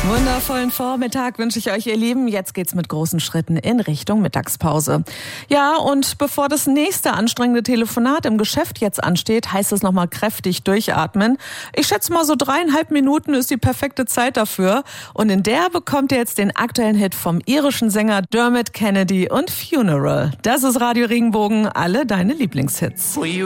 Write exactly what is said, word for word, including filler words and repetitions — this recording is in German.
Wundervollen Vormittag wünsche ich euch, ihr Lieben. Jetzt geht's mit großen Schritten in Richtung Mittagspause. Ja, und bevor das nächste anstrengende Telefonat im Geschäft jetzt ansteht, heißt es nochmal kräftig durchatmen. Ich schätze mal, so dreieinhalb Minuten ist die perfekte Zeit dafür. Und in der bekommt ihr jetzt den aktuellen Hit vom irischen Sänger Dermot Kennedy und Funeral. Das ist Radio Regenbogen, alle deine Lieblingshits.